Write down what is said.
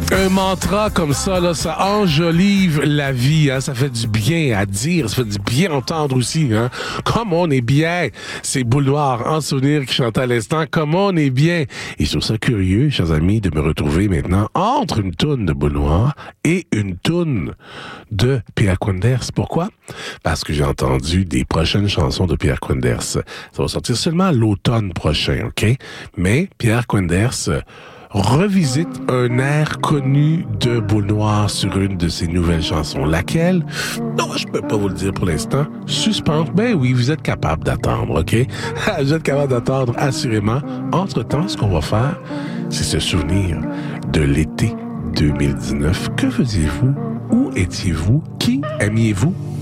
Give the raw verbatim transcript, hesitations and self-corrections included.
Un mantra comme ça, là, ça enjolive la vie, hein. Ça fait du bien à dire, ça fait du bien entendre aussi, hein. Comme on est bien. C'est Bouledoir en souvenir qui chantait à l'instant. Comme on est bien. Et je trouve ça curieux, chers amis, de me retrouver maintenant entre une toune de Bouledoir et une toune de Pierre Quenders. Pourquoi? Parce que j'ai entendu des prochaines chansons de Pierre Quenders. Ça va sortir seulement l'automne prochain, OK? Mais Pierre Quenders revisite un air connu de Boule Noire sur une de ses nouvelles chansons. Laquelle? Non, je peux pas vous le dire pour l'instant. Suspense. Ben oui, vous êtes capable d'attendre, OK? Vous êtes capable d'attendre, assurément. Entre-temps, ce qu'on va faire, c'est se souvenir de l'été deux mille dix-neuf. Que faisiez-vous? Où étiez-vous? Qui aimiez-vous?